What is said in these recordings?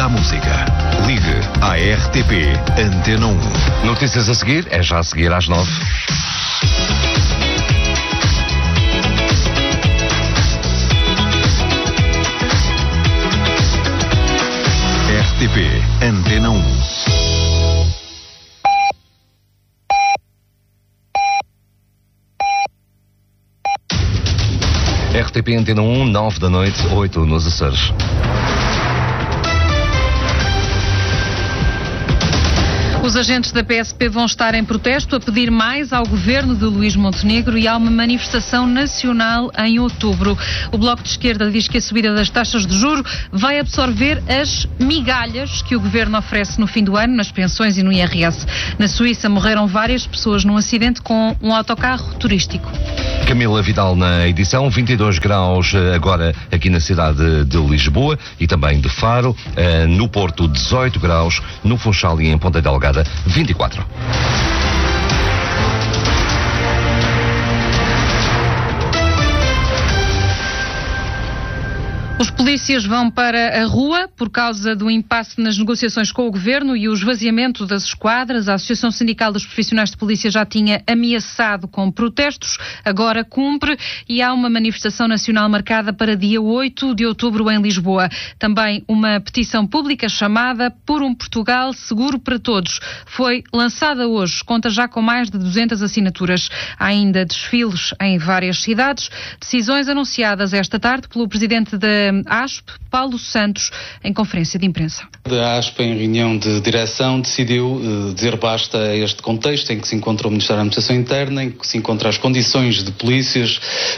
Liga à música. Ligue à RTP Antena 1. Notícias a seguir, é já a seguir às 9. RTP Antena 1. RTP Antena 1, 9 da noite, 8 nos Açores. Os agentes da PSP vão estar em protesto a pedir mais ao governo de Luís Montenegro e há uma manifestação nacional em outubro. O Bloco de Esquerda diz que a subida das taxas de juro vai absorver as migalhas que o governo oferece no fim do ano nas pensões e no IRS. Na Suíça morreram várias pessoas num acidente com um autocarro turístico. Camila Vidal na edição, 22 graus agora aqui na cidade de Lisboa e também de Faro, no Porto 18 graus, no Funchal e em Ponta Delgada 24. Os polícias vão para a rua por causa do impasse nas negociações com o governo e o esvaziamento das esquadras. A Associação Sindical dos Profissionais de Polícia já tinha ameaçado com protestos, agora cumpre e há uma manifestação nacional marcada para dia 8 de outubro em Lisboa. Também uma petição pública chamada Por um Portugal Seguro para Todos. Foi lançada hoje, conta já com mais de 200 assinaturas. Há ainda desfiles em várias cidades, decisões anunciadas esta tarde pelo presidente da ASP, Paulo Santos, em conferência de imprensa. A ASP, em reunião de direção, decidiu dizer basta a este contexto em que se encontra o Ministério da Administração Interna, em que se encontram as condições de polícias,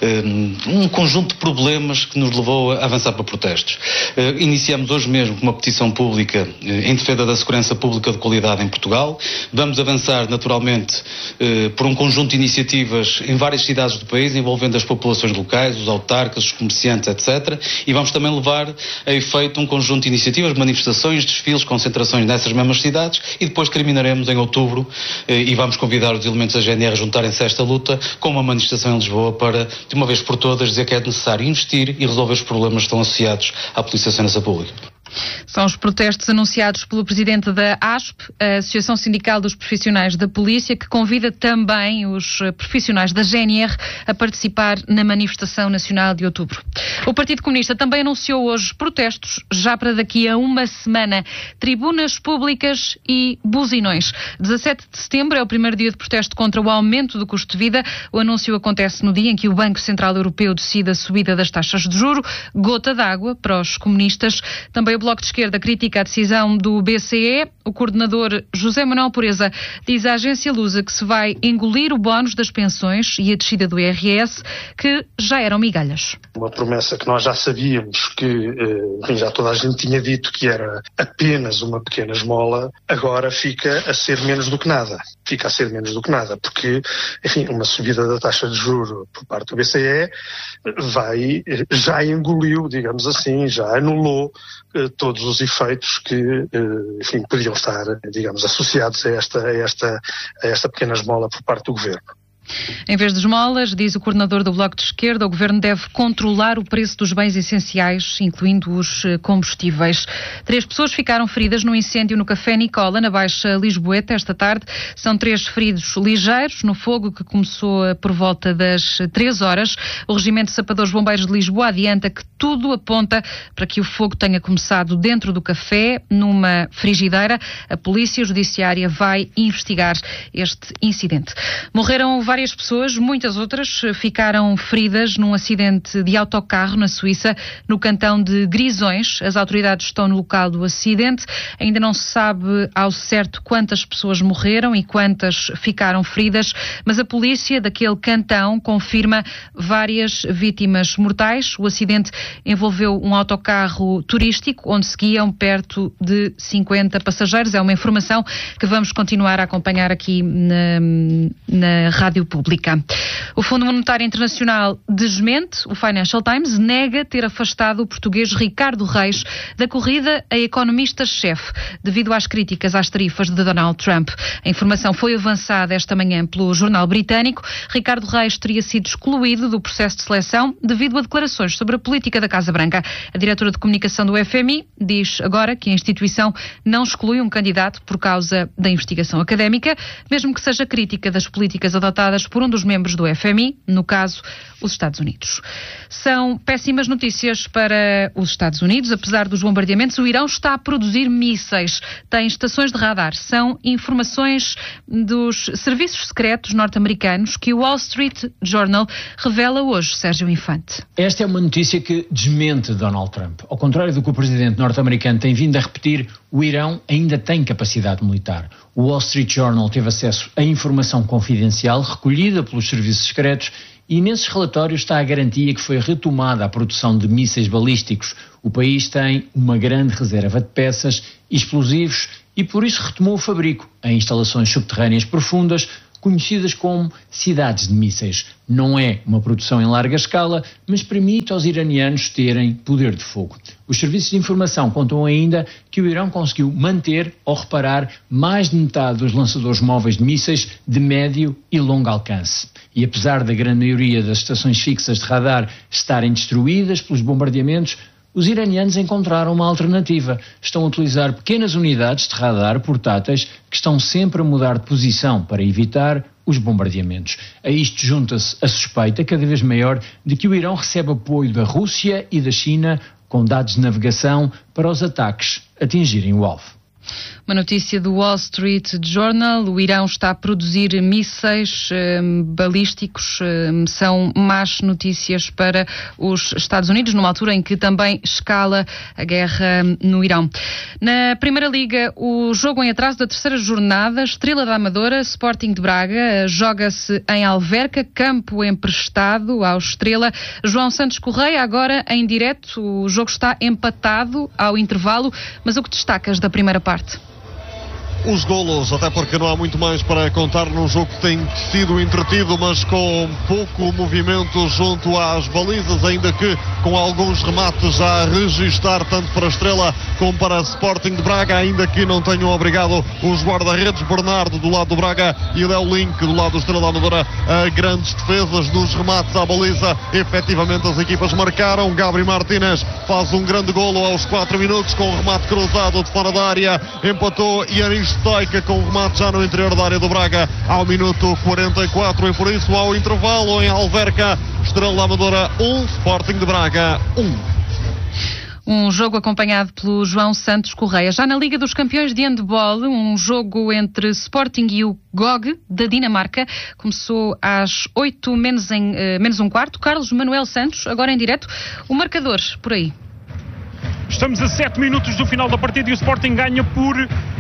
um conjunto de problemas que nos levou a avançar para protestos. Iniciamos hoje mesmo com uma petição pública em defesa da segurança pública de qualidade em Portugal. Vamos avançar, naturalmente, por um conjunto de iniciativas em várias cidades do país, envolvendo as populações locais, os autarcas, os comerciantes, etc. E vamos também levar a efeito um conjunto de iniciativas, manifestações, desfiles, concentrações nessas mesmas cidades e depois terminaremos em outubro e vamos convidar os elementos da GNR a juntarem-se a esta luta com uma manifestação em Lisboa para, de uma vez por todas, dizer que é necessário investir e resolver os problemas que estão associados à Polícia de Segurança Pública. São os protestos anunciados pelo presidente da ASP, a Associação Sindical dos Profissionais da Polícia, que convida também os profissionais da GNR a participar na manifestação nacional de outubro. O Partido Comunista também anunciou hoje protestos, já para daqui a uma semana, tribunas públicas e buzinões. 17 de setembro é o primeiro dia de protesto contra o aumento do custo de vida. O anúncio acontece no dia em que o Banco Central Europeu decide a subida das taxas de juro, gota d'água para os comunistas. Também o Bloco de Esquerda critica a decisão do BCE. O coordenador José Manuel Pureza diz à agência Lusa que se vai engolir o bónus das pensões e a descida do IRS, que já eram migalhas. Uma promessa que nós já sabíamos que, já toda a gente tinha dito que era apenas uma pequena esmola, agora fica a ser menos do que nada. Fica a ser menos do que nada, porque, enfim, uma subida da taxa de juro por parte do BCE já engoliu, digamos assim, já anulou todos os efeitos que, enfim, podiam estar, digamos, associados a esta pequena esmola por parte do governo. Em vez de esmolas, diz o coordenador do Bloco de Esquerda, o governo deve controlar o preço dos bens essenciais, incluindo os combustíveis. 3 pessoas ficaram feridas num incêndio no Café Nicola, na Baixa Lisboeta, esta tarde. São 3 feridos ligeiros no fogo que começou por volta das 3 horas. O Regimento de Sapadores Bombeiros de Lisboa adianta que tudo aponta para que o fogo tenha começado dentro do café, numa frigideira. A Polícia Judiciária vai investigar este incidente. Morreram várias pessoas, muitas outras ficaram feridas num acidente de autocarro na Suíça, no cantão de Grisões. As autoridades estão no local do acidente. Ainda não se sabe ao certo quantas pessoas morreram e quantas ficaram feridas, mas a polícia daquele cantão confirma várias vítimas mortais. O acidente envolveu um autocarro turístico onde seguiam perto de 50 passageiros. É uma informação que vamos continuar a acompanhar aqui na Rádio pública. O Fundo Monetário Internacional desmente, o Financial Times nega ter afastado o português Ricardo Reis da corrida a economista-chefe, devido às críticas às tarifas de Donald Trump. A informação foi avançada esta manhã pelo jornal britânico. Ricardo Reis teria sido excluído do processo de seleção devido a declarações sobre a política da Casa Branca. A diretora de comunicação do FMI diz agora que a instituição não exclui um candidato por causa da investigação académica, mesmo que seja crítica das políticas adotadas por um dos membros do FMI, no caso, os Estados Unidos. São péssimas notícias para os Estados Unidos. Apesar dos bombardeamentos, o Irão está a produzir mísseis. Tem estações de radar. São informações dos serviços secretos norte-americanos que o Wall Street Journal revela hoje, Sérgio Infante. Esta é uma notícia que desmente Donald Trump. Ao contrário do que o presidente norte-americano tem vindo a repetir, o Irão ainda tem capacidade militar. O Wall Street Journal teve acesso a informação confidencial recolhida pelos serviços secretos e nesses relatórios está a garantia que foi retomada a produção de mísseis balísticos. O país tem uma grande reserva de peças e explosivos e por isso retomou o fabrico em instalações subterrâneas profundas, conhecidas como cidades de mísseis. Não é uma produção em larga escala, mas permite aos iranianos terem poder de fogo. Os serviços de informação contam ainda que o Irão conseguiu manter ou reparar mais de metade dos lançadores móveis de mísseis de médio e longo alcance. E apesar da grande maioria das estações fixas de radar estarem destruídas pelos bombardeamentos, os iranianos encontraram uma alternativa. Estão a utilizar pequenas unidades de radar portáteis que estão sempre a mudar de posição para evitar os bombardeamentos. A isto junta-se a suspeita cada vez maior de que o Irão recebe apoio da Rússia e da China com dados de navegação para os ataques atingirem o alvo. Uma notícia do Wall Street Journal. O Irão está a produzir mísseis balísticos. São más notícias para os Estados Unidos, numa altura em que também escala a guerra no Irão. Na Primeira Liga, o jogo em atraso da terceira jornada, Estrela da Amadora, Sporting de Braga, joga-se em Alverca, campo emprestado ao Estrela. João Santos Correia, agora em direto. O jogo está empatado ao intervalo, mas o que destacas da primeira parte? Os golos, até porque não há muito mais para contar num jogo que tem sido entretido, mas com pouco movimento junto às balizas, ainda que com alguns remates a registar, tanto para a Estrela como para a Sporting de Braga, ainda que não tenham obrigado os guarda-redes Bernardo do lado do Braga e Léo Link do lado do Estrela da Amadora a grandes defesas nos remates à baliza. Efetivamente as equipas marcaram. Gabriel Martínez faz um grande golo aos 4 minutos com um remate cruzado de fora da área, empatou Yanis Stoica com o remate já no interior da área do Braga ao minuto 44 e por isso ao intervalo em Alverca, Estrela da Amadora 1, Sporting de Braga 1. Um jogo acompanhado pelo João Santos Correia. Já na Liga dos Campeões de Handball, um jogo entre Sporting e o GOG da Dinamarca. Começou às 8 menos um quarto. Carlos Manuel Santos, agora em direto. O marcador, por aí. Estamos a 7 minutos do final da partida e o Sporting ganha por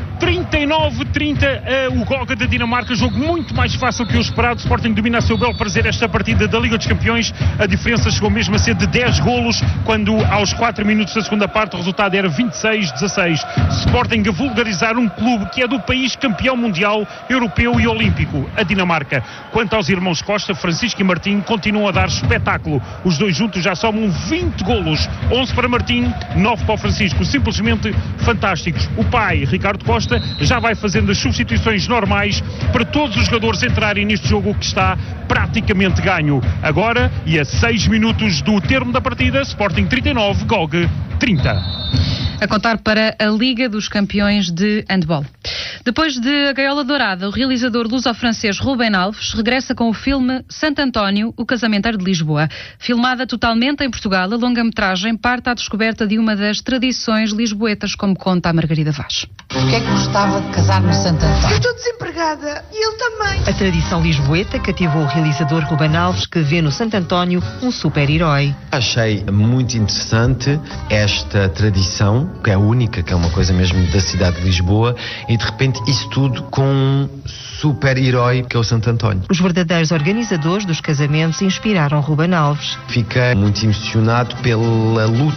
39-30 o GOG da Dinamarca, jogo muito mais fácil que o esperado. O Sporting domina a seu belo prazer esta partida da Liga dos Campeões. A diferença chegou mesmo a ser de 10 golos, quando aos 4 minutos da segunda parte o resultado era 26-16. Sporting a vulgarizar um clube que é do país campeão mundial, europeu e olímpico, a Dinamarca. Quanto aos irmãos Costa, Francisco e Martim continuam a dar espetáculo. Os dois juntos já somam 20 golos, 11 para Martim, 9 para o Francisco, simplesmente fantásticos. O pai, Ricardo Costa, já vai fazendo as substituições normais para todos os jogadores entrarem neste jogo que está praticamente ganho. Agora, e a 6 minutos do termo da partida, Sporting 39, GOG 30. A contar para a Liga dos Campeões de Handball. Depois de A Gaiola Dourada, o realizador luso-francês Ruben Alves regressa com o filme Santo António, o casamenteiro de Lisboa. Filmada totalmente em Portugal, a longa-metragem parte à descoberta de uma das tradições lisboetas, como conta a Margarida Vaz. Porquê é que gostava de casar no Santo António? Eu estou desempregada e ele também. A tradição lisboeta cativou o realizador Ruben Alves, que vê no Santo António um super-herói. Achei muito interessante esta tradição, que é única, que é uma coisa mesmo da cidade de Lisboa, e de repente isso tudo com um super-herói que é o Santo António. Os verdadeiros organizadores dos casamentos inspiraram Ruben Alves. Fiquei muito emocionado pela luta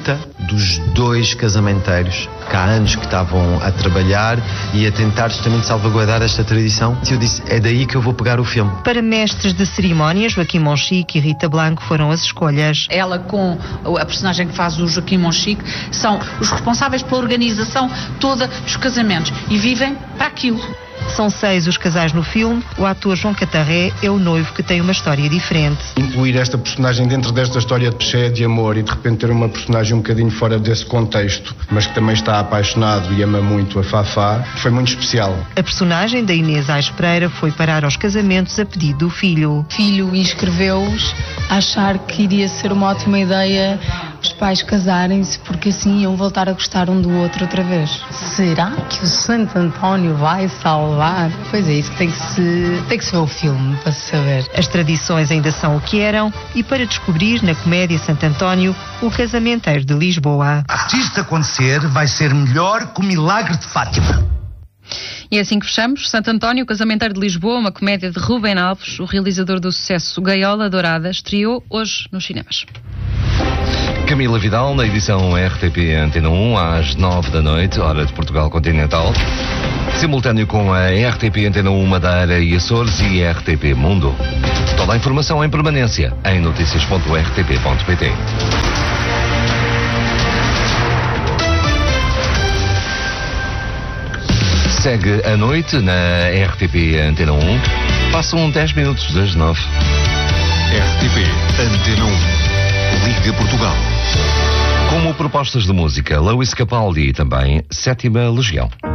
dos 2 casamenteiros que há anos que estavam a trabalhar e a tentar justamente salvaguardar esta tradição. E eu disse, é daí que eu vou pegar o filme. Para mestres de cerimónia, Joaquim Monchique e Rita Blanco foram as escolhas. Ela com a personagem que faz o Joaquim Monchique são os responsáveis pela organização toda dos casamentos e vivem para aquilo. São 6 os casais no filme. O ator João Catarré é o noivo que tem uma história diferente. Incluir esta personagem dentro desta história cheia de amor e de repente ter uma personagem um bocadinho fora desse contexto, mas que também está apaixonado e ama muito a Fafá, foi muito especial. A personagem da Inês Aires Pereira foi parar aos casamentos a pedido do filho. O filho inscreveu-os a achar que iria ser uma ótima ideia os pais casarem-se porque assim iam voltar a gostar um do outro outra vez. Será que o Santo António vai salvar? Pois é, isso que tem que se ver o filme para se saber. As tradições ainda são o que eram e para descobrir na comédia Santo António o casamenteiro de Lisboa. Se isto acontecer, vai ser melhor que o milagre de Fátima. E é assim que fechamos. Santo António, o Casamenteiro de Lisboa, uma comédia de Rubem Alves, o realizador do sucesso Gaiola Dourada, estreou hoje nos cinemas. Camila Vidal, na edição RTP Antena 1, às 9 da noite, hora de Portugal Continental. Simultâneo com a RTP Antena 1 Madeira e Açores e RTP Mundo. Toda a informação em permanência em noticias.rtp.pt. Segue a noite na RTP Antena 1. Passam 10 minutos das 9. RTP Antena 1. Liga Portugal. Como propostas de música, Lewis Capaldi e também Sétima Legião.